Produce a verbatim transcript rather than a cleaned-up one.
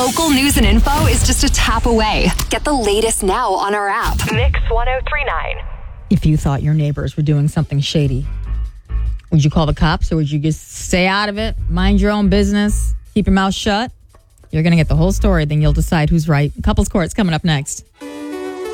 Local news and info is just a tap away. Get the latest now on our app. Mix one oh three point nine. If you thought your neighbors were doing something shady, would you call the cops or would you just stay out of it, mind your own business, keep your mouth shut? You're going to get the whole story, then you'll decide who's right. Couples Court's coming up next.